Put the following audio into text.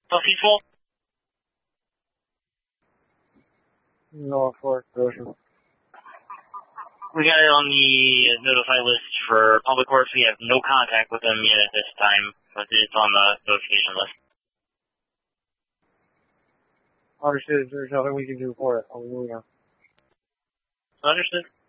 Peaceful? No, for Ocean. We got it on the notify list for Public Works. We have no contact with them yet at this time, but it's on the notification list. Understood. There's nothing we can do for it. I'll move on. Understood.